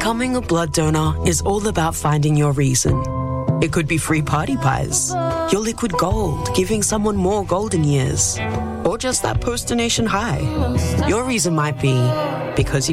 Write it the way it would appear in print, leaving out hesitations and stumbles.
Becoming a blood donor is all about finding your reason. It could be free party pies, your liquid gold, giving someone more golden years, or just that post-donation high. Your reason might be because you